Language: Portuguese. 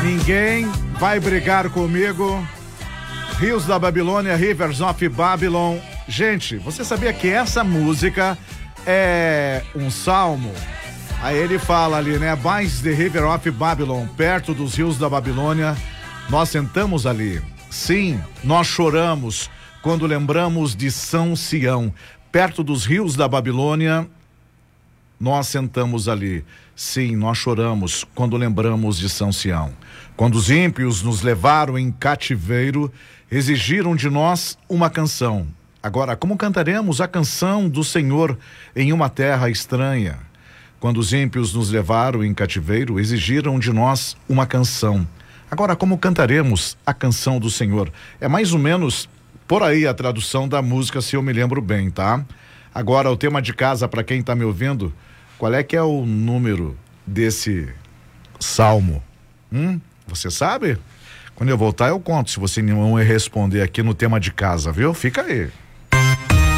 Ninguém vai brigar comigo. Rios da Babilônia, Rivers of Babylon. Gente, você sabia que essa música é um salmo? Aí ele fala ali, né? By the River of Babylon, perto dos rios da Babilônia, nós sentamos ali. Sim, nós choramos quando lembramos de São Sião. Perto dos rios da Babilônia, nós sentamos ali. Sim, nós choramos quando lembramos de São Sião. Quando os ímpios nos levaram em cativeiro, exigiram de nós uma canção. Agora, como cantaremos a canção do Senhor em uma terra estranha? Quando os ímpios nos levaram em cativeiro, exigiram de nós uma canção. Agora, como cantaremos a canção do Senhor? É mais ou menos por aí a tradução da música, se eu me lembro bem, tá? Agora, o tema de casa, para quem tá me ouvindo, qual é que é o número desse salmo? Você sabe? Quando eu voltar eu conto, se você não responder aqui no tema de casa, viu? Fica aí.